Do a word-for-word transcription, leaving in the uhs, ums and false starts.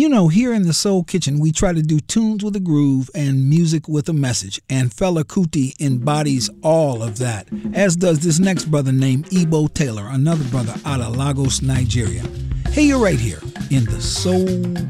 You know, here in the Soul Kitchen, we try to do tunes with a groove and music with a message. And Fela Kuti embodies all of that, as does this next brother named Ebo Taylor, another brother out of Lagos, Nigeria. Hey, you're right here in the Soul